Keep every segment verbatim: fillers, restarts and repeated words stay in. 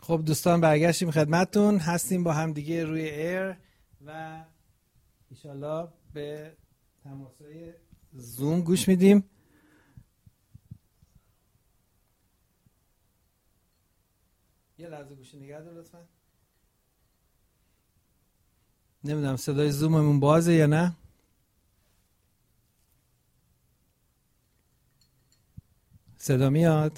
خب دوستان برگشتیم خدمتتون، هستیم با هم دیگه روی ایر و انشالله به تماسای زوم گوش میدیم. یه لحظه گوشی نگه دار لطفا. نمیدونم صدای زوممون بازه یا نه. صدا میاد؟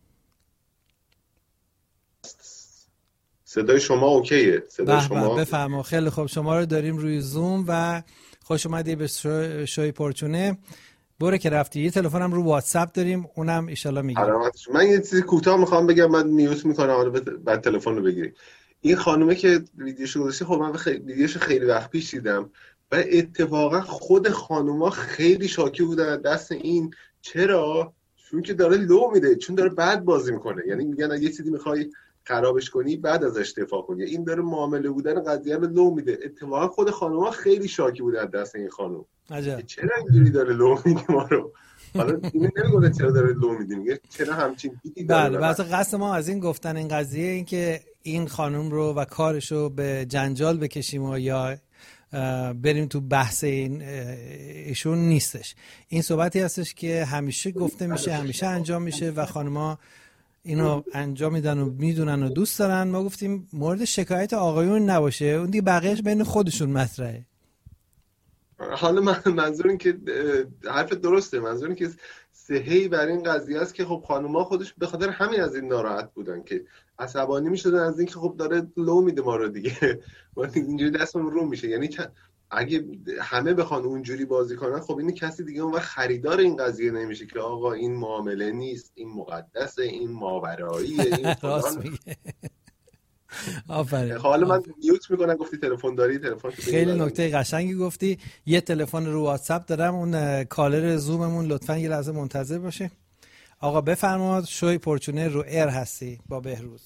صدای شما اوکیه. صدای شما بفرما. خیلی خوب، شما رو داریم روی زوم و خوش اومدی به شو... شوی پورچونه. برو که رفتی. یه تلفنم رو واتساپ داریم، اونم ان شاءالله میگم. من یه چیزی کوتاه میخوام بگم، من میوت میکنم حالا بعد تلفن رو بگیریم. این خانومه که ویدیوشو گذاشتی، خب من خیلی ویدیوشو خیلی وقت پیش دیدم و اتفاقا خود خانوما خیلی شاکی بودن دست این. چرا؟ چون که داره لو میده، چون داره بد بازی میکنه. یعنی میگن اگه چیزی میخوای خرابش کنی بعد ازش دفاع کنی. این داره معامله بودن قضیه رو لو میده. اتفاقا خود خانوما خیلی شاکی بودن دست این خانوم. عجب. چرا اینجوری داره لو میده ما رو؟ حالا اینو نمیگه چرا داره لو میده، میگه چرا همچین دیدی داره. بله، واسه قصد ما از این گفتن این قضیه این که این خانم رو و کارش رو به جنجال بکشیم و یا بریم تو بحث این ایشون نیستش. این صحبتی هستش که همیشه گفته میشه، همیشه انجام میشه و خانم‌ها اینو انجام میدن و میدونن و دوست دارن. ما گفتیم مورد شکایت آقایون نباشه، اون دیگه بقیه‌اش بین خودشون مطرحه. حالا من منظور این که حرف درسته، منظور این که صحیح بر این قضیه است که خب خانوما خودش به خاطر همین از این ناراحت بودن که عصبانی میشدن از این که خب داره لو میده ما رو دیگه. اینجوری دستمون رو میشه. یعنی اگه همه بخوان اونجوری بازی کنن، خب این کسی دیگه اون وقت خریدار این قضیه نمیشه که آقا این معامله نیست، این مقدسه، این ماوراییه، این راست میگه. آفرین. حالا من میوت میکنم. گفتی تلفن داری، تلفن. خیلی نکته قشنگی گفتی. یه تلفن رو واتساپ دارم، اون کالر زوممون، لطفا یه لحظه منتظر باشه. آقا بفرمایید، شوی پورچونه رو ایر هستی با بهروز.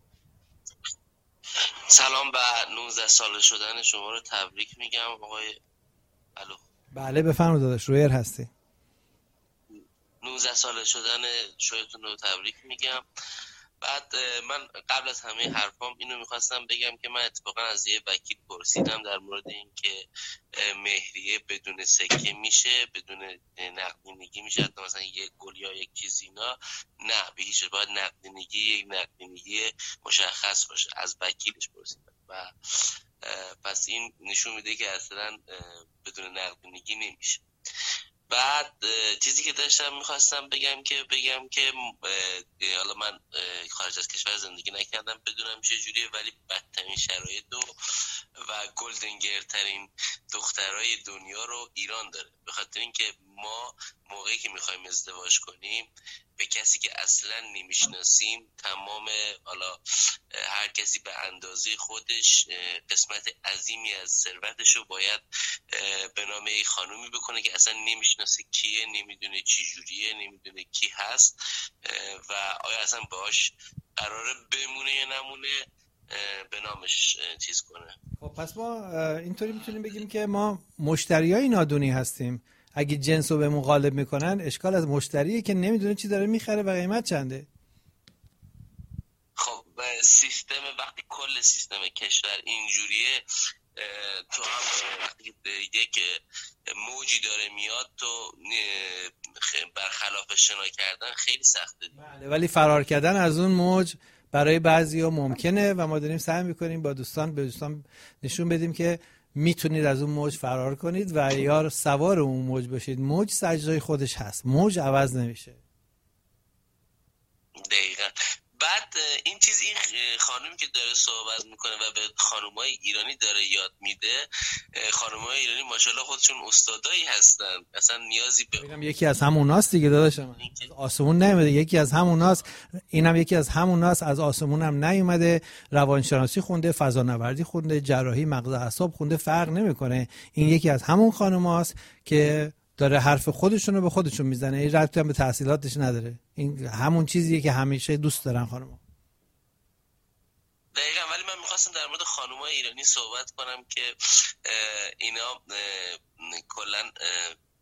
سلام، به نوزده ساله شدن شما رو تبریک میگم آقای. الو. بله بفرمایید داداش، رو ایر هستی. نوزده ساله شدن شویتون رو تبریک میگم. بعد من قبل از همه حرفام اینو میخواستم بگم که من اتفاقا از یه وکیل پرسیدم در مورد این که مهریه بدون سکه میشه، بدون نقدینگی میشه، حتی مثلا یک گل یا یک چیز اینا. نه، به هیچ وجه باید نقدینگی یک نقدینگی مشخص باشه. از وکیلش پرسیدم و پس این نشون میده که اصلا بدون نقدینگی نمیشه. بعد چیزی که داشتم میخواستم بگم که بگم که حالا من خارج از کشور زندگی نکردم، بدونم چه جوریه، ولی بدترین شرایط و و گلدنگرترین دخترای دنیا رو ایران داره. به خاطر اینکه ما موقعی که میخوایم ازدواج کنیم به کسی که اصلا نمیشناسیم، تمام حالا هر کسی به اندازه خودش قسمت عظیمی از ثروتش رو باید به نام ای خانومی بکنه که اصلا نمیشناسه کیه، نمیدونه چی جوریه، نمیدونه کی هست و آیا اصلا باش قراره بمونه یا نمونه، به نامش چیز کنه. خب پس ما اینطوری میتونیم بگیم که ما مشتریای نادونی هستیم. اگه جنس رو به مغالب میکنن، اشکال از مشتریه که نمیدونه چی داره میخره و قیمت چنده. خب سیستم، وقتی کل سیستم کشور اینجوریه، تو هم وقتی یک موجی داره میاد، تو برخلاف شنا کردن خیلی سخته. بله، ولی فرار کردن از اون موج برای بعضیا ممکنه و ما داریم سعی میکنیم با دوستان به دوستان نشون بدیم که میتونید از اون موج فرار کنید و یا سوار اون موج بشید. موج سجدای خودش هست، موج عوض نمیشه. دقیقاً. بعد این چیز، این خانومی که داره صحبت میکنه و به خانومای ایرانی داره یاد میده، خانومای ایرانی ماشاءالله خودشون استادایی هستن، اصلا نیازی به بگم یکی از هموناست دیگه داداشم، از آسمون نیومده، یکی از هموناست. اینم یکی از هموناست، از آسمون هم نیومده. روانشناسی خونده، فضانوردی خونده، جراحی مغز اعصاب خونده، فرق نمیکنه. این یکی از همون خانوماست که داره حرف خودشون رو به خودشون میزنه، این ربطی هم به تحصیلاتش نداره. این همون چیزیه که همیشه دوست دارن خانم‌ها. دقیقاً. ولی من میخواستم در مورد خانم‌های ایرانی صحبت کنم که اینا کلاً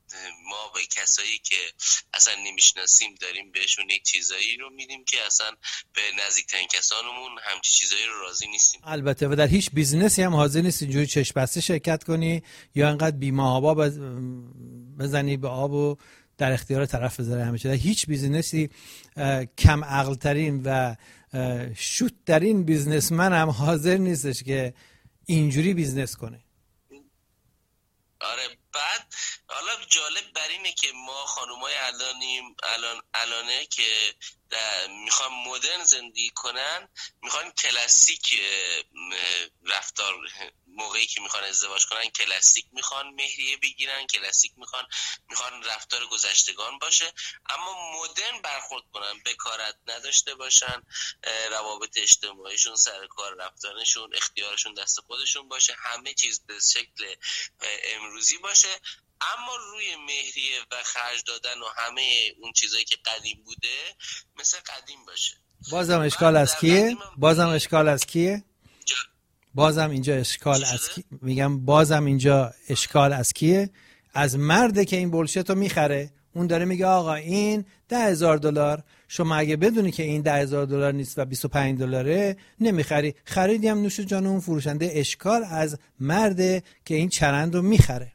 ما به کسایی که اصلا نمیشناسیم داریم بهشون یک چیزایی رو میدیم که اصلا به نزدیکترین کسانمون همچی چیزایی رو راضی نیستیم. البته و در هیچ بیزنسی هم حاضر نیستی اینجوری چشم بسته شرکت کنی یا انقدر بی‌محابا بزنی به آب و در اختیار طرف بذاره همیشه. در هیچ بیزنسی کم عقل ترین و شوت ترین بیزنسمن هم حاضر نیستش که اینجوری بیزنس کنه. آره بعد حالا جالب بر اینه که ما خانومای الانیم الان الانه که میخوان مدرن زندگی کنن، میخوان کلاسیک رفتار، موقعی که میخوان ازدواج کنن کلاسیک میخوان مهریه بگیرن، کلاسیک میخوان میخوان رفتار گذشتگان باشه، اما مدرن برخورد کنن، بکارت نداشته باشن، روابط اجتماعیشون سر کار رفتارشون اختیارشون دست خودشون باشه، همه چیز به شکل امروزی باشه، اما روی مهریه و خرج دادن و همه اون چیزایی که قدیم بوده مثل قدیم باشه. بازم اشکال از کیه؟ بازم اشکال از کیه؟ بازم اینجا اشکال از کی؟ میگم بازم اینجا اشکال از کیه؟ از مرده که این بولشت رو میخره. اون داره میگه آقا این ده هزار دلار، شما اگه بدونی که این ده هزار دلار نیست و بیست و پنج دلاره نمیخری، خریدی هم نوش جان اون فروشنده. اشکال از مرده که این چرند رو میخره.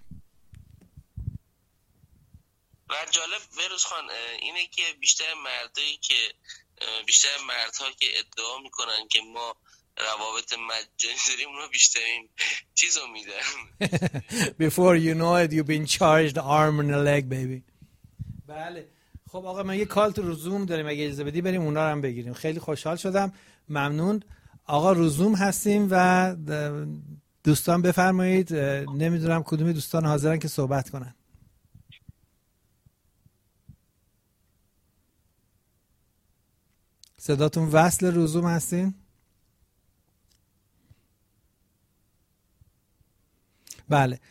و جالب بروز خان اینه که بیشتر مردایی که بیشتر مردها که ادعا میکنن که ما روابط مجانی داریم اونا بیشترین چیزو میدن. Before you know it you've been charged arm and a leg baby. بله خب آقا من یه کال تو روزوم داریم، اگه اجازه بدی بریم اونا رو هم بگیریم. خیلی خوشحال شدم، ممنون آقا. روزوم هستیم و دوستان بفرمایید، نمیدونم کدومی دوستان حاضرن که صحبت کنن. صداتون وصل روزوم هستین؟ بله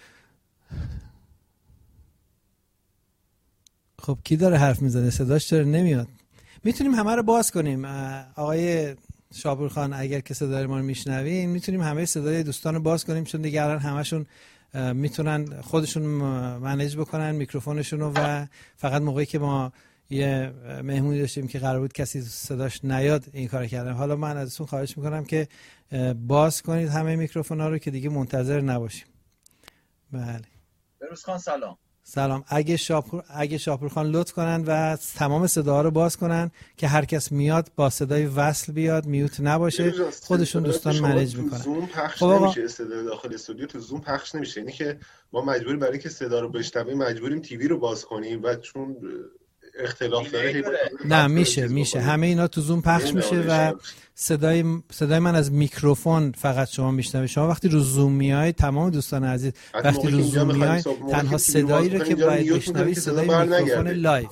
خب کی داره حرف میزنه؟ صداش چرا نمیاد؟ میتونیم همه رو باز کنیم. آقای شاپور خان اگر که صدای ما رو میشنوین میتونیم همه صدای دوستان رو باز کنیم، چون دیگه الان همشون میتونن خودشون منیج بکنن میکروفونشون رو و فقط موقعی که ما یه مهمونی داشتیم که قرار بود کسی صداش نیاد این کار کردم. حالا من ازتون خواهش میکنم که باز کنید همه میکروفونا رو که دیگه منتظر نباشیم. بله بروز خان سلام. سلام. اگه شاپور اگه شاپور خان لطف کنن و تمام صداها رو باز کنن که هر کس میاد با صدای وصل بیاد، میوت نباشه، خودشون دوستان منیج میکنن. زوم پخش خب نمیشه، صدای داخل استودیو تو زوم پخش نمیشه، یعنی که ما مجبوریم برای اینکه صدا رو بشنویم مجبوریم تیوی رو باز کنیم و چون اختلاف داره. نه میشه میشه همه اینا تو زوم پخش میشه و صدای صدای من از میکروفون فقط شما میشنوید. شما وقتی رو زوم میایید تمام دوستان عزیز وقتی رو زوم میایید تنها صدایی رو که باید بشنوید صدای میکروفون لایو.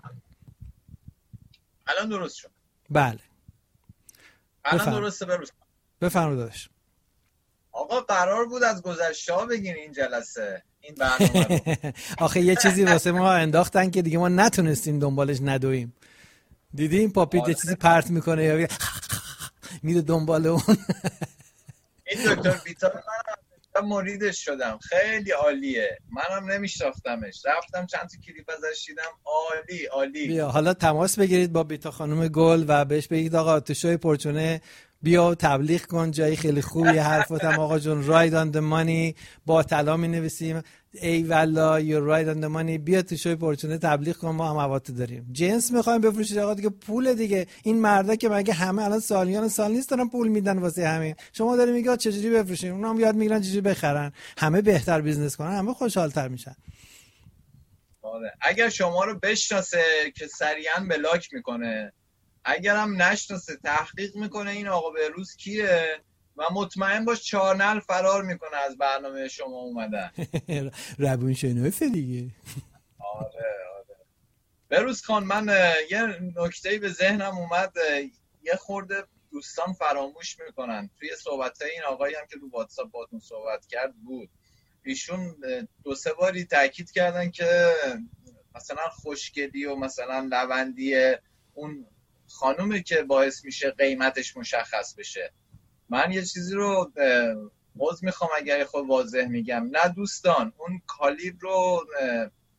الان درست شد؟ بله الان درسته. بروز بفرمایید داداش. آقا قرار بود از گذشته بگین این جلسه این برنامه رو. آخه یه چیزی واسه ما انداختن که دیگه ما نتونستیم دنبالش ندویم. دیدی این پاپیت یه چیزی پرت میکنه یا میره دنبال اون. این دکتر بیتا من مریدش شدم، خیلی عالیه، منم نمیشناختمش، رفتم چند تا کلیپ ازش دیدم، عالی عالی. بیا حالا تماس بگیرید با بیتا خانم گل و بهش بگید آقا تو شوی پرچونه بیا و تبلیغ کن، جایی خیلی خوبی، حرفاتم آقا جون راید آن د مانی با طلا می نویسیم، ای والا یو راید آن د مانی، بیا تو شوی پرچونه تبلیغ کن، ما هم هواتو داریم. جنس میخوایم بفروشید آقا دیگه، پول دیگه. این مردا که مگه همه الان سالیان سال نیست دارن پول میدن واسه همین، شما داری میگی چجوری بفروشیم، اونا هم یاد میگیرن چجوری بخرن، همه بهتر بیزنس کنن، همه خوشحال‌تر میشن. آره اگر شما رو بشناسه که سریعا بلاک میکنه، اگرم نشناسه تحقیق میکنه این آقا بهروز کیه و مطمئن باش چارنل فرار میکنه از برنامه شما اومدن. روون شنوفه دیگه. آره آره بهروز خان، من یه نکته‌ای به ذهنم اومد، یه خورده دوستان فراموش میکنن. توی صحبت‌های این آقایی هم که تو واتساپ باهاتون صحبت کرد بود، ایشون دو سه باری تاکید کردن که مثلا خوشگلی و مثلا لوندی اون خانومه که باعث میشه قیمتش مشخص بشه. من یه چیزی رو عذر میخوام اگر خود واضح میگم، نه دوستان، اون کالیبر رو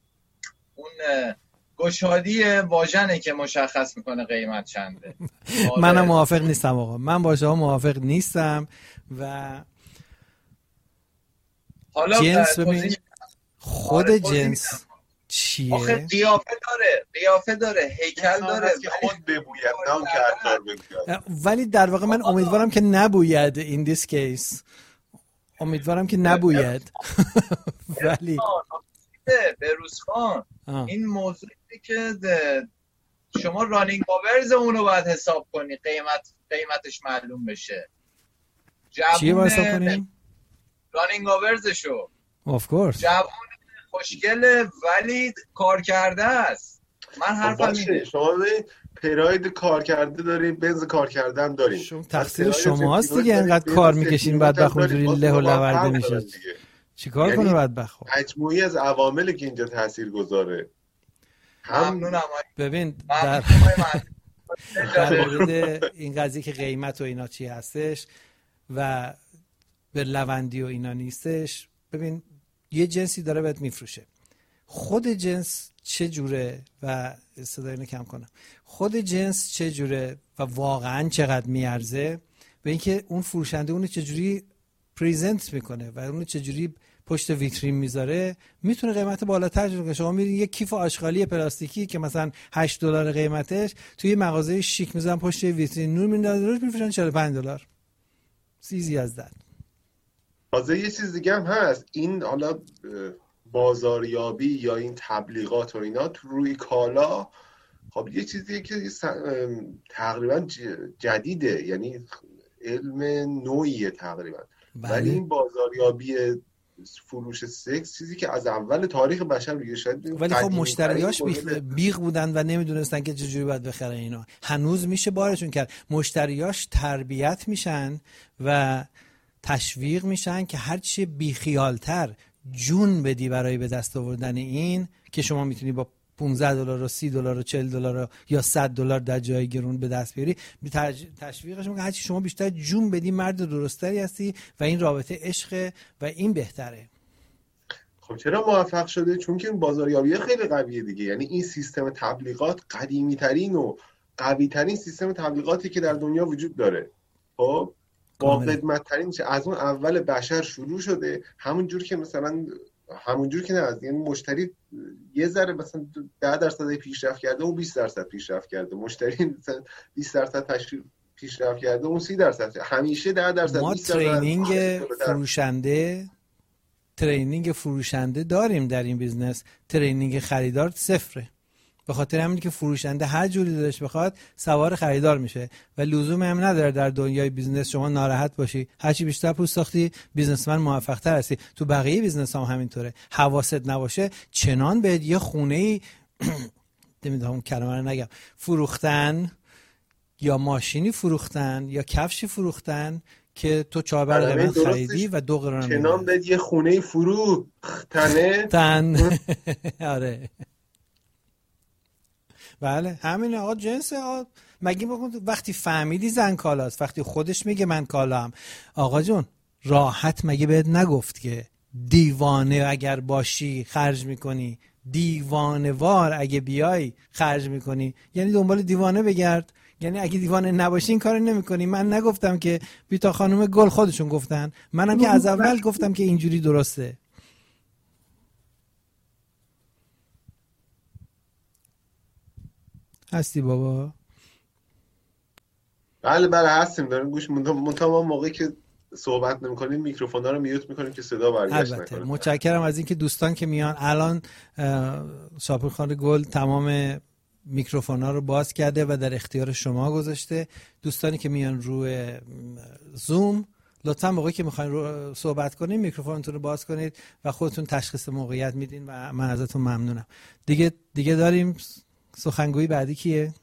اون گشادی واژنه که مشخص میکنه قیمت چنده. منم موافق نیستم آقا، من با شما موافق نیستم. و حالا جنس ببین خود آره جنس چیه؟ آخه قیافه داره، قیافه داره، هیکل داره که خود ببوید نه اون که عطار بگوید. ولی در واقع من امیدوارم که نبوید این دیس کیس، امیدوارم که نبوید. ولی بروز خان این موضوعی که شما رانینگ آورز اونو باید حساب کنی، قیمت قیمتش معلوم بشه. چیه باید حساب کنیم؟ رانینگ آورزشو of course. جوان خوشگله ولی کار کرده است. من حرفم اینه شما به پراید کار کرده داریم، بنز کار کرده هم داریم. شما تقصیر شماست دیگه، اینقدر کار میکشین بدبخت اونجوری له و لورده میشه. چیکار یعنی کنه بدبخت؟ مجموعی از عواملی که اینجا تاثیرگذاره. هم ببین در در مورد این قضیه که قیمت و اینا چی هستش و به لوندی و اینا نیستش، ببین یه جنسی داره بهت میفروشه، خود جنس چه جوره و صدای اینو کم کنم، خود جنس چه جوره و واقعا چقدر میارزه به اینکه اون فروشنده اونو چجوری پریزنت میکنه و اونو چجوری پشت ویترین میذاره، میتونه قیمت بالاتر کنه. شما میرین یه کیف آشغالی پلاستیکی که مثلا هشت دلار قیمتش توی مغازه شیک میذارن پشت ویترین، نور میندازن روش میفروشن چهل و پنج دلار. سیزی از دن. تازه یه چیز دیگه هم هست، این حالا بازاریابی یا این تبلیغات و اینا تو روی کالا، خب یه چیزیه که تقریبا جدیده، یعنی علم نوعیه تقریبا. بله. ولی این بازاریابی فروش سکس چیزی که از اول تاریخ بشر روی شاید، ولی خب مشتریاش بیغ بودن و نمیدونستن که چجوری باید بخرن اینا. هنوز میشه بارشون کرد. مشتریاش تربیت میشن و تشویق میشن که هرچی بیخیالتر جون بدی برای به دست آوردن این، که شما میتونی با پانزده دلار و سی دلار و چهل دلار یا صد دلار در جای گرون به دست بیاری، تشویقش میکنه هرچی شما بیشتر جون بدی مرد درستری هستی و این رابطه عشق و این بهتره. خب چرا موفق شده؟ چون که این بازاریابی خیلی قویه دیگه. یعنی این سیستم تبلیغات قدیمی ترین و قوی ترین سیستم تبلیغاتی که در دنیا وجود داره. خب با قدمت ترین میشه، از اون اول بشر شروع شده. همون جور که مثلا همون جور که نه از یعنی مشتری یه ذره مثلا ده درصد پیشرفت کرده و بیست درصد پیشرفت کرده، مشتری مثلا بیست درصد پیشرفت کرده و سی درصد، همیشه ده درصد. ما ترینینگ فروشنده ترینینگ فروشنده داریم در این بیزنس، ترینینگ خریدار صفره. به خاطر همین که فروشنده هر جوری دلش بخواد سوار خریدار میشه و لزوم هم نداره در دنیای بیزنس شما ناراحت باشی. هرچی بیشتر پول ساختی بیزنسمن موفق تر هستی. تو بقیه بیزنس هم همینطوره. حواست نباشه چنان به یه خونه‌ای نمیدونم کلمه رو نگم فروختن یا ماشینی فروختن یا کفشی فروختن که تو چهار بر قیمت خریدی و دو قرار میدن. چنان به یه خونه فروختنه تن. آره بله همین آقا جنس آقا. مگه بکن وقتی فهمیدی زن کالاست، وقتی خودش میگه من کالام، آقا جون راحت مگه بهت نگفت که دیوانه اگر باشی خرج میکنی، دیوانه وار اگه بیای خرج میکنی، یعنی دنبال دیوانه بگرد. یعنی اگه دیوانه نباشی این کارو نمیکنی. من نگفتم که بیتا خانم گل خودشون گفتن، منم که از اول گفتم که اینجوری درسته. هستی بابا؟ بله بله هستیم، داریم گوش منتها ما موقعی که صحبت نمی‌کنیم میکروفونا رو میوت می‌کنیم که صدا برگشت نکنه. متشکرم از اینکه دوستان که میان الان شاپور خان گل تمام میکروفونا رو باز کرده و در اختیار شما گذاشته. دوستانی که میان روی زوم لطفا موقعی که میخواین صحبت کنید میکروفونتون رو باز کنید و خودتون تشخیص موقعیت میدین و من ازتون ممنونم. دیگه دیگه داریم سخنگوی بعدی کیه؟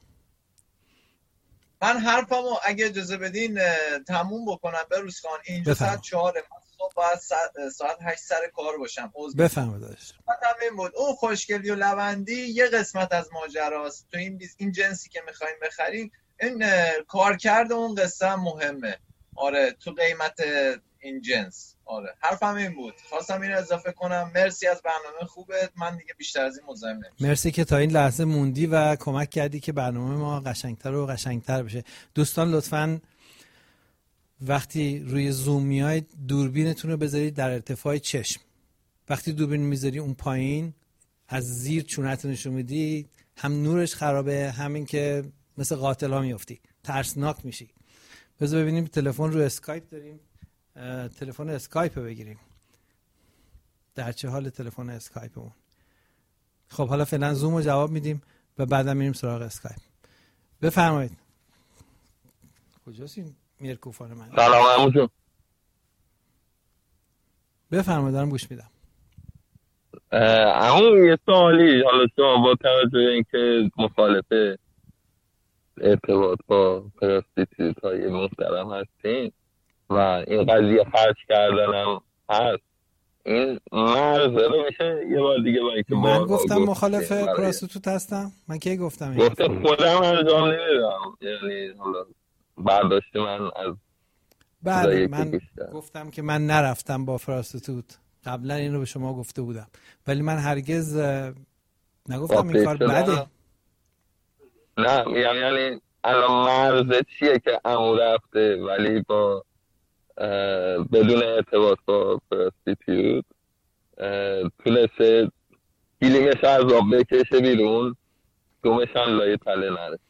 من حرفمو اگه اجازه بدین تموم بکنم بروز خان. اینجا ساعت چهاره، من صبح باید ساعت هشت سر کار باشم. بفرمایید داشت. این بود اون خوشگلی و لوندی یه قسمت از ماجراست. تو این بیز این جنسی که میخوایم بخریم این کار کرده اون قصه هم مهمه. آره تو قیمت این جنس. آره حرفم این بود، خواستم این اضافه کنم. مرسی از برنامه خوبت، من دیگه بیشتر از این مزاحم نمیشم. مرسی که تا این لحظه موندی و کمک کردی که برنامه ما قشنگتر و قشنگتر بشه. دوستان لطفاً وقتی روی زوم میاید دوربینتون رو بذارید در ارتفاع چشم. وقتی دوربین میذاری اون پایین از زیر چونتون نشون میدی، هم نورش خرابه، همین که مثل قاتلا میافتی، ترسناک میشی. بذار ببینیم تلفن رو اسکایپ داریم، تلفن اسکایپ رو بگیریم. در چه حال تلفن اسکایپمون؟ خب حالا فعلا زوم رو جواب میدیم و بعدا میریم سراغ اسکایپ. بفرمایید. کجاست این میرکوفون من؟ سلام عمو جون. بفرمایید، دارم گوش میدم. عمو یه سوالی، حالا شما با توجه به اینکه مخالف ارتباط با پراستیتوت های محترم هستین و این قضیه خرج کردنم هست، این مرزه رو میشه یه بار دیگه با اینکه من گفتم مخالف پراستیتوت هستم؟ من کی گفتم این؟ گفتم خودم انجام نمیدم، یعنی حالا برداشت من از بله من گفتم که من نرفتم با پراستیتوت، قبلا این رو به شما گفته بودم، ولی من هرگز نگفتم این کار بده. نه میگم یعنی الان مرزه چیه که عمو رفته ولی با بدون ارتباط با پراستیتوت تونسته گیلیمش از آب بکشه بیرون، دومش هم لای تله نره.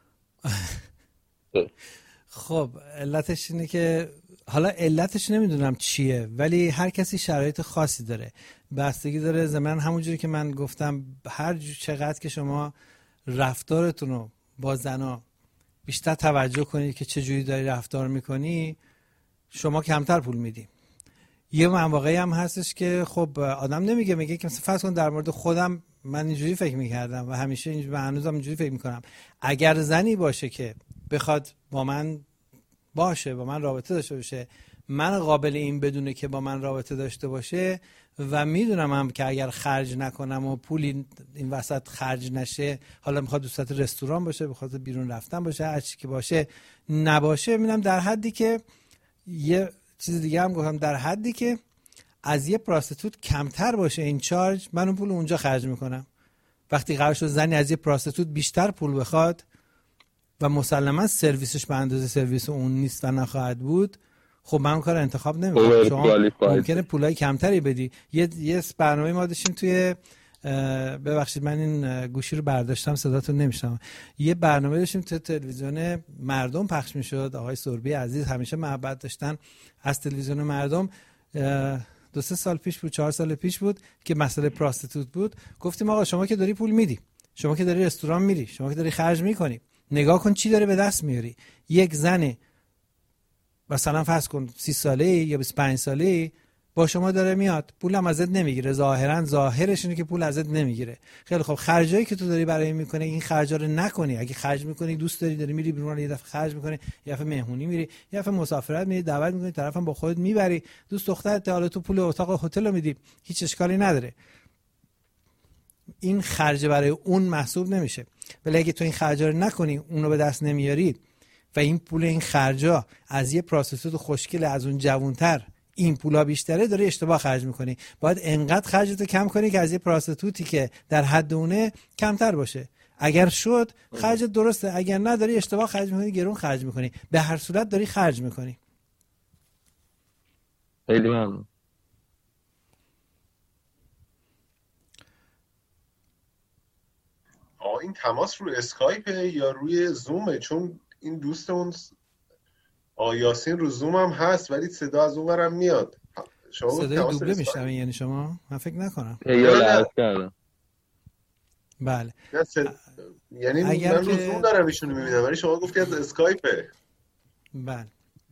خب علتش اینه که حالا علتش نمیدونم چیه، ولی هر کسی شرایط خاصی داره، بستگی داره. زمان همونجوری که من گفتم هر چقدر که شما رفتارتون رو با زنا بیشتر توجه کنید که چه جوری داری رفتار میکنی، شما کمتر پول میدی. یه مواقعی هم هستش که خب آدم نمیگه، میگه که مثلا فرض کن در مورد خودم من اینجوری فکر میکردم و همیشه اینجوری و هنوزم اینجوری فکر میکنم. اگر زنی باشه که بخواد با من باشه، با من رابطه داشته باشه، من قابل این بدونه که با من رابطه داشته باشه و میدونم هم که اگر خرج نکنم و پولی این وسط خرج نشه، حالا میخواد دوست رستوران باشه، بخواد بیرون رفتن باشه، هر چی که باشه نباشه، میبینم در حدی که یه چیز دیگه هم گفتم، در حدی که از یه پراستیتوت کمتر باشه این چارج، من اون پول اونجا خرج میکنم. وقتی قرار شد زنی از یه پراستیتوت بیشتر پول بخواد و مسلما سرویسش به اندازه سرویس اون نیست و نخواهد بود، خب من اون کار انتخاب نمیکنم. شما ممکنه پولای کمتری بدی. یه یه برنامه ما داشتیم توی، ببخشید من این گوشی رو برداشتم صداتون نمیشنم، یه برنامه داشتیم توی تلویزیون مردم پخش میشد. آقای سربی عزیز همیشه محبت داشتن از تلویزیون مردم. دو سه سال پیش بود، چهار سال پیش بود که مسئله پراستیتوت بود. گفتیم آقا شما که داری پول میدی، شما که داری رستوران میری، شما که داری خرج میکنی، نگاه کن چی داره به دست میاری. یک زن مثلا فرض کن سی ساله یا بیست و پنج ساله با شما داره میاد، پولم ازت نمیگیره، ظاهرا ظاهرش اینه که پول ازت نمیگیره. خیلی خب خرجایی که تو داری برای این میکنه، این خرجا رو نکنی. اگه خرج میکنی دوست داری، داری میری بیرون، یه دفعه خرج میکنی، یه دفعه مهمونی میری، یه دفعه مسافرت میری، دعوت میکنی، طرفم با خودت میبری، دوست دخترت حالا تو پول اتاق هتل رو میدی، هیچ اشکالی نداره. این خرج برای اون محسوب نمیشه. ولی اگه تو این خرجا رو نکنی، اونو به دست نمیاری و این پول این خرجا از یه پراستیتوت خوشگل از اون جوانتر این پولا بیشتره، داری اشتباه خرج میکنی. باید انقدر خرجتو کم کنی که از یه پراستیتوتی که در حد اونه کمتر باشه. اگر شد خرجت درسته، اگر نه داری اشتباه خرج میکنی، گرون خرج میکنی. به هر صورت داری خرج میکنی. خیلی ممنون. آه این تماس روی اسکایپه یا روی زومه؟ چون این دوستمون آیاسین رو زوم هم هست ولی صدا از اون ورم میاد. شما صدای دوبله میشنوین یعنی شما؟ من فکر نکنم. یا لحظه کردم. بله. صد... یعنی من رو زوم دارم ایشونو میبینم ولی شما گفتی از اسکایپه. بله.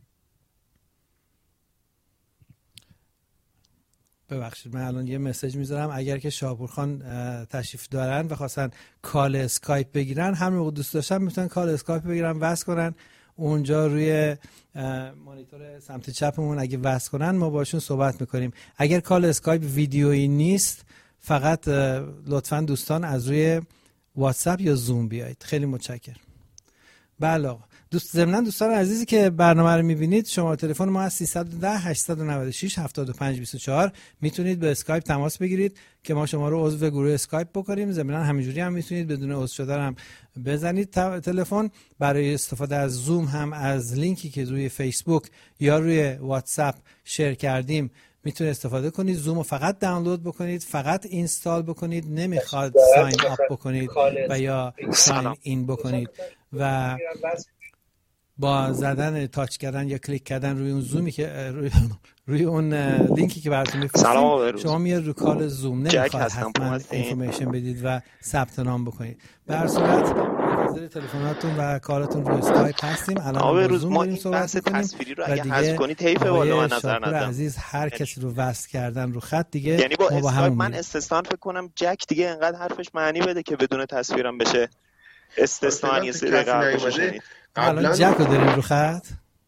ببخشید من الان یه مسیج میذارم، اگر که شاپورخان تشریف دارن و خواستن کال اسکایپ بگیرن، همین موقع دوست داشتن میتونن کال اسکایپ بگیرن، وصل کنن اونجا روی مانیتور سمت چپمون. اگه وصل کنن ما باشون صحبت میکنیم. اگر کال اسکایپ ویدیویی نیست، فقط لطفاً دوستان از روی واتساپ یا زوم بیایید. خیلی متشکرم. بله آقا. دوست ضمن دوستان عزیزی که برنامه رو میبینید، شماره تلفن ما از سیصد و ده هشتصد و نود و شش هفتاد و پنج بیست و چهار میتونید به اسکایپ تماس بگیرید که ما شما رو عضو گروه اسکایپ بکنیم. ضمن همینجوری هم میتونید بدون عضو شدن هم بزنید تلفن. برای استفاده از زوم هم از لینکی که روی فیسبوک یا روی واتساپ شیر کردیم میتونید استفاده کنید. زوم رو فقط دانلود بکنید، فقط اینستال بکنید، نمیخواد ساین اپ بکنید و یا ساین این بکنید و با زدن تاچ کردن یا کلیک کردن روی اون زومی که روی, روی اون لینکی که براتون میفرستیم شما میاد رو کال زوم، نمیخواد حتما اینفورمیشن بدید و ثبت نام بکنید. به هر صورت منتظر تلفناتون و کاراتون رو اسکایپ هستیم. الان روز ما این بحث تصویری رو اگه حذف کنید حیف والا من نظر ندارم. عزیز هر کسی رو وصل کردن رو خط دیگه، یعنی با اسکایپ من استثنا فکر کنم جک دیگه انقدر حرفش معنی بده که بدون تصویرم بشه استثنا یه سری قبلش. الان جک رو داریم رو خط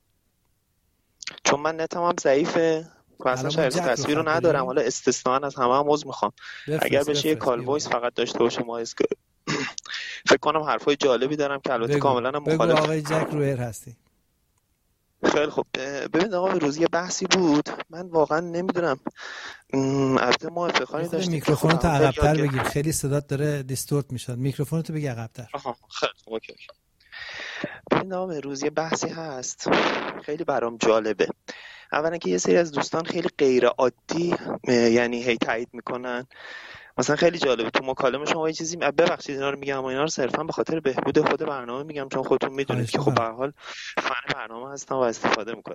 چون من نتم هم ضعیفه و اصلا شاید تصویر رو ندارم. حالا استثنا از همه هم عضو میخوام اگر بشه یه کال وایس فقط داشته باشه ما اسک... فکر کنم حرفای جالبی دارم که البته کاملا هم مخالف. بگو آقای جک رو ایر هستی. خیلی خب ببین آقا روز یه بحثی بود من واقعا نمیدونم البته ما افتخاری داشتیم. میکروفون تو عقب‌تر بگیر، خیلی صدات داره دیستورت میشد. میکروفون تو بگی عقب‌تر. آها خیلی اوکی اوکی. ببین آقا روز یه بحثی هست خیلی برام جالبه. اولا که یه سری از دوستان خیلی غیر عادی یعنی هی تایید میکنن. مثلا خیلی جالبه تو مکالمه شما یه چیزی ببخشید اینا رو میگم اما اینا رو صرفا به خاطر بهبود خود برنامه میگم چون خودتون میدونید که خب به هر حال فن برنامه هستم و استفاده میکنم.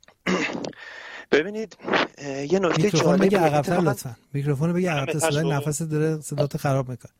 ببینید یه نکته جالبه بگی عقب‌تر لطفا. میکروفون بگی عقب‌تر، صدای نفست داره صدات خراب میکنه.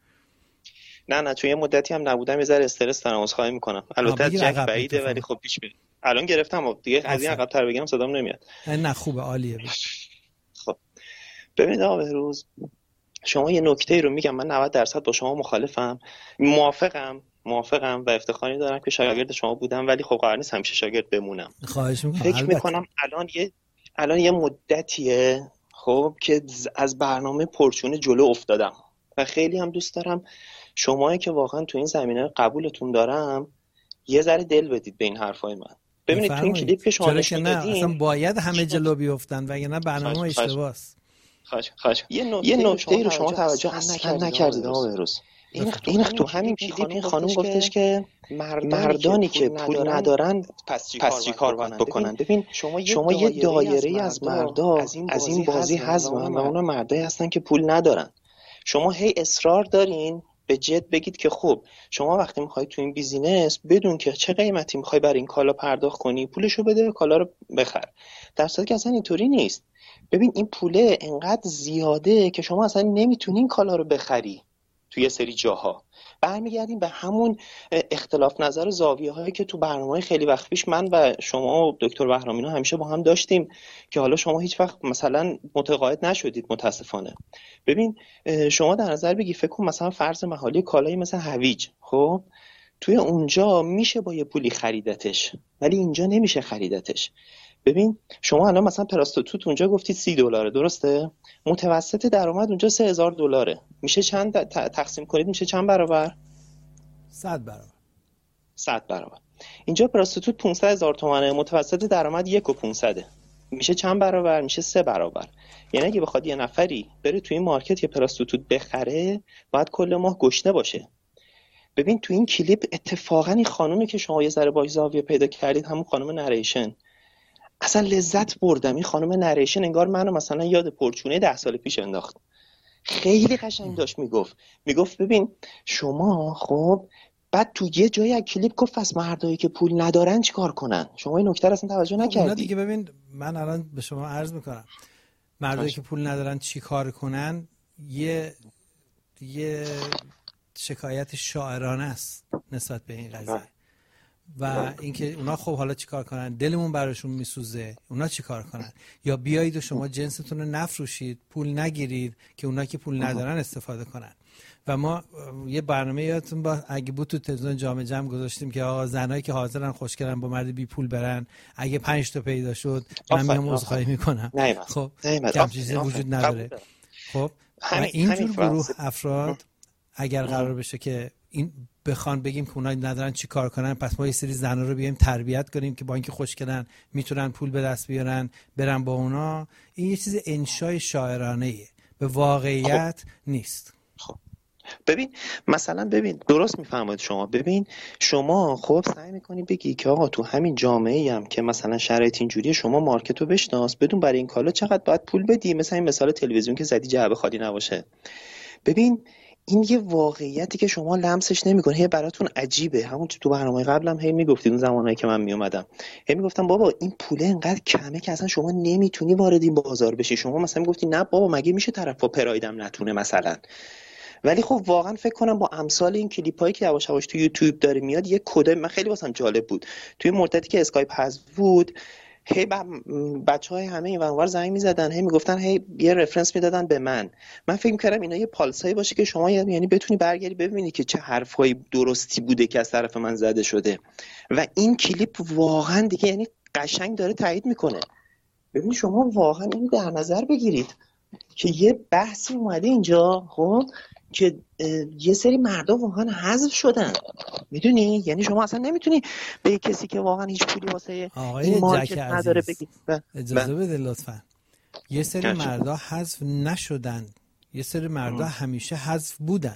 نه نه چون یه مدتی هم نبودم یه ذره استرس دارم عذرخواهی میکنم. البته از جک بعیده ولی خب پیش میاد. الان گرفتم دیگه از این عقب‌تر بگم صدام نمیاد. نه خوبه عالیه. خب ببینید آقا بهروز شما یه نکته رو میگم من نود درصد با شما مخالفم. موافقم موافقم و افتخاری دارم که شاگرد شما بودم ولی خب قرار نیست همیشه شاگرد بمونم. خواهش میکنم. فکر میکنم الان یه الان یه مدتیه خب که از برنامه پرچونه جلو افتادم و خیلی هم دوست دارم شمایی که واقعا تو این زمینه قبولتون دارم یه ذره دل بدید به این حرفای من. ببینید تو این کلیپ که شما نشون دادین اصلا باید همه جلو بیافتن وگرنه برنامه اشتباهه. خواهش خواهش یه نکته رو شما توجه اصلا نکردید آقا بهروز. این این تو همین کلیپ این خانم گفتش که مردانی که پول ندارن پس چی کار باید بکنن. ببین شما یه دایره از مردا از این بازی حذفن و اونا مردایی هستن که پول ندارن. شما هی اصرار دارین به جد بگید که خب شما وقتی میخوای تو این بیزینس بدون که چه قیمتی میخوای برای این کالا پرداخت کنی پولشو بده کالا رو بخر، در صورتی که اصلا اینطوری نیست. ببین این پوله انقدر زیاده که شما اصلا نمیتونین کالا رو بخری توی یه سری جاها. برمیگردیم به همون اختلاف نظر زاویه هایی که تو برنامه خیلی وقت پیش من و شما و دکتر بهرامینا همیشه با هم داشتیم که حالا شما هیچ وقت مثلا متقاعد نشدید متاسفانه. ببین شما در نظر بگی فکر کن مثلا فرض محالی کالایی مثلا هویج، خب توی اونجا میشه با یه پولی خریدتش ولی اینجا نمیشه خریدتش. ببین شما الان مثلا پراستوتوت اونجا گفتید سی دلاره درسته؟ متوسط درآمد اونجا سه هزار دلاره. میشه چند تقسیم کنید میشه چند برابر؟ صد برابر. صد برابر. اینجا پراستوتوت پانصد هزار تومانه، متوسط درآمد یک و پانصد. میشه چند برابر؟ میشه سه برابر. یعنی اگه بخواد یه نفری بره توی این مارکت یه پراستوتوت بخره باید کل ماه گشنه باشه. ببین تو این کلیپ اتفاقا این خانومی که شما یه ذره باهاش زاویه پیدا کردید همون خانم نریشن اصلا لذت بردم. این خانم نریشن انگار منو مثلا یاد پرچونه ده سال پیش انداخت. خیلی قشنگ داشت میگفت میگفت ببین شما خب بعد تو یه جایی از کلیپ گفت از مردایی که پول ندارن چیکار کنن. شما این نکته اصلا توجه نکردی. دیگه ببین من الان به شما عرض میکنم مردایی که پول ندارن چیکار کنن یه یه شکایت شاعرانه است نسبت به این قضیه و اینکه اونا خب حالا چیکار کنن، دلمون براشون میسوزه، اونا چیکار کنن؟ یا بیایید و شما جنستون رو نفروشید پول نگیرید که اونا که پول ندارن استفاده کنن. و ما یه برنامه یادتون با اگه بود تو تلویزیون جامعه جمع گذاشتیم که آقا زنایی که حاضرن خوشگلن با مرد بی پول برن اگه پنج تا پیدا شد من میام عذرخواهی میکنم. خب کم چیزی وجود نداره. خب اینجور گروه افراد اگر قرار بشه که این بخوان بگیم که اونها ندارن چی کار کنن، پس ما یه سری زنها رو بیایم تربیت کنیم که با اینکه خوشگلن میتونن پول به دست بیارن برن با اونا. این یه چیز انشای شاعرانه ایه، به واقعیت خب. نیست. خب ببین مثلا ببین درست میفهمید شما، ببین شما خب سعی میکنی بگی که آقا تو همین جامعه‌ای هم که مثلا شرایط اینجوریه شما مارکت رو بشناس، بدون برای این کالا چقدر باید پول بدی. مثلا این مثال تلویزیون که زدی جعبه خالی نباشه. ببین این یه واقعیتی که شما لمسش نمی‌کنی، هی براتون عجیبه. همون تو برنامه قبلم هی میگفتید اون زمانایی که من میومدم، هی میگفتم بابا این پوله انقدر کمه که اصلا شما نمیتونی وارد این بازار بشی. شما مثلا میگفتی نه بابا مگه میشه طرف با پرایدم نتونه مثلا. ولی خب واقعا فکر کنم با امثال این کلیپایی که یواش یواش تو یوتیوب داره میاد، یه کد من خیلی واسم جالب بود. توی مدتی که اسکایپ حذف بود، هی بچهای همه این ور زنگ میزدن، هی میگفتن هی یه رفرنس میدادن به من. من فکر می‌کردم اینا یه پالسایی باشه که شما یعنی بتونی برگردی ببینی که چه حرفایی درستی بوده که از طرف من زده شده. و این کلیپ واقعا دیگه یعنی قشنگ داره تایید میکنه. ببین شما واقعا اینو در نظر بگیرید که یه بحثی اومده اینجا خب که یه سری مردم واقعا حذف شدن، میدونی؟ یعنی شما اصلا نمیتونی به کسی که واقعا هیچ پولی واسه این مارکت نداره بگی. اجازه بده لطفا. یه سری مردا حذف نشدن، یه سری مردا همیشه حذف بودن،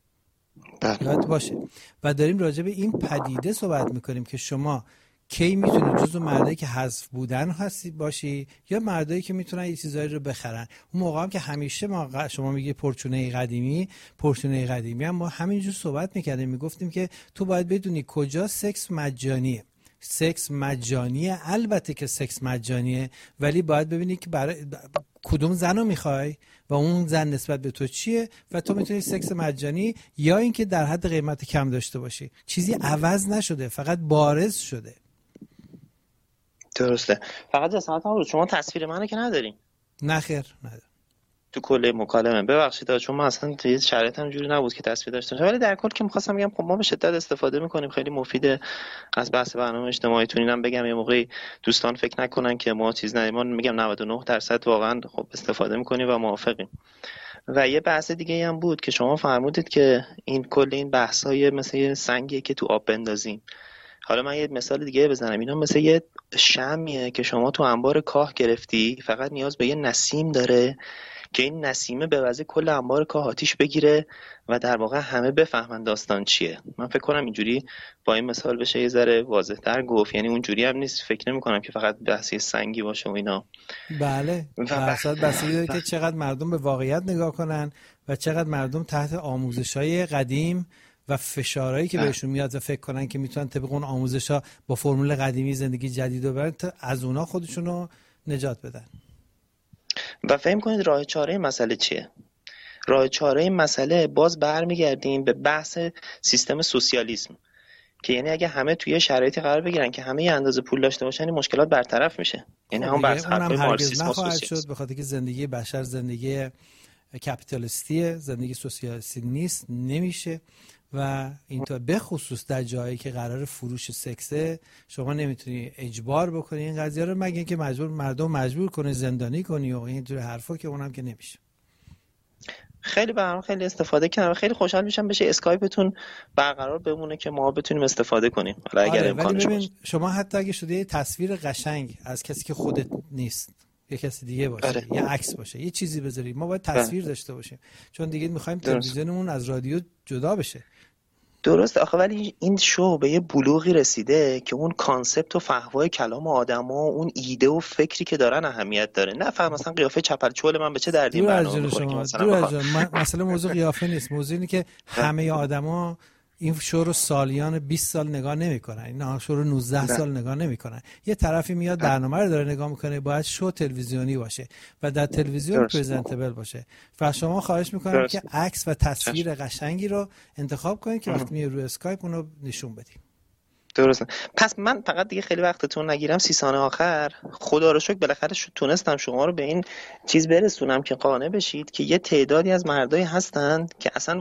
یاد باشه. و داریم راجع به این پدیده صحبت میکنیم که شما کی میتونی جزو مردایی که حذف بودن هستی باشی یا مردایی که میتونن یه چیزایی رو بخرن. اون موقع هم که همیشه ما شما میگی پرچونه قدیمی، پرچونه قدیمی هم ما همینجور صحبت میکردیم، میگفتیم که تو باید بدونی کجا سکس مجانیه. سکس مجانیه، البته که سکس مجانیه، ولی باید ببینی که برای کدوم زن رو میخوای و اون زن نسبت به تو چیه و تو میتونی سکس مجانی یا اینکه در حد قیمت کم داشته باشی. چیزی عوض نشده، فقط بارز شده. درسته. فقط جسامت هم رو شما تصویر منو که ندارین؟ نه خیر ندارم تو کل مکالمه. ببخشید چون ما اصلا توی شرایط هم جوری نبود که تصویر داشته باشم، ولی در کل که می‌خواستم بگم خب ما به شدت استفاده می‌کنیم، خیلی مفیده از بحث برنامه اجتماعیتون. اینم بگم یه موقعی دوستان فکر نکنن که ما چیز نداریم، ما میگم نود و نه درصد واقعا خب استفاده می‌کنیم و موافقیم. و یه بحث دیگه هم بود که شما فرمودید که این کل این بحث‌های مثل یه سنگیه که تو آب بندازیم. حالا من یه مثال دیگه بزنم، اینا مثل یه شمعیه که شما تو انبار کاه گرفتی، فقط نیاز به یه نسیم داره که این نسیمه به واسه کل انبار کاه آتیش بگیره و در واقع همه بفهمن داستان چیه. من فکر کنم اینجوری با این مثال بشه یه ذره واضح‌تر گفت. یعنی اونجوری هم نیست، فکر نمی‌کنم که فقط بحثی سنگی باشه و اینا. بله، درصد بسیاری داره که چقدر مردم به واقعیت نگاه کنن و چقدر مردم تحت آموزش‌های قدیم و فشارهایی که بهشون میاد و فکر کنن که میتونن طبق اون آموزش‌ها با فرمول قدیمی زندگی جدید رو برن تا از اونا خودشون رو نجات بدن. و فهم کنید راه چاره مسئله چیه؟ راه چاره مسئله باز برمیگردیم به بحث سیستم سوسیالیسم که یعنی اگه همه توی شرایطی قرار بگیرن که همه یه اندازه پول داشته باشن این مشکلات برطرف میشه. یعنی هم بحث حرفای مارکسیسم نخواهد شد به خاطر که زندگی بشر زندگی کپیتالیستیه، زندگی سوسیالیستی نیست، نمیشه. و اینطور به خصوص در جایی که قرار فروش سکسه شما نمیتونی اجبار بکنی این قضیه رو، مگه اینکه مجبور مردم مجبور کنی زندانی کنی و اینطور حرفا که اونم که نمیشه. خیلی برام خیلی استفاده کردم، خیلی خوشحال میشم بشه اسکایپتون برقرار بمونه که ما بتونیم استفاده کنیم. حالا اگر امکانش باشه شما حتی اگه شده یه تصویر قشنگ از کسی که خودت نیست، یه کسی دیگه باشه، آره. یه عکس باشه، یه چیزی بذاری، ما باید تصویر داشته باشیم چون دیگه می‌خوایم تلویزیونمون از رادیو جدا بشه. درست. آخه ولی این شو به یه بلوغی رسیده که اون کانسپت و فحوای کلام آدما و اون ایده و فکری که دارن اهمیت داره. نه فهم مثلا قیافه چپرچول من به چه دردی برنامه می‌خوره مثلا. مثلا موضوع قیافه نیست، موضوع اینه که همه آدما این شو رو سالیان بیست سال نگاه نمی‌کنن، اینا شو رو نوزده سال نگاه نمی‌کنن. یه طرفی میاد برنامه رو داره نگاه می‌کنه، باید شو تلویزیونی باشه و در تلویزیون پرزنتبل باشه. و شما خواهش می‌کنم که عکس و تصویر قشنگی رو انتخاب کنید که وقتی میای روی اسکایپ اونو نشون بدیم. درسته. پس من فقط دیگه خیلی وقتتون نگیرم، سی ثانیه آخر خدا رو شکر بالاخره تونستم شما رو به این چیز برسونم که قانع بشید که یه تعدادی از مردایی هستند که اصلا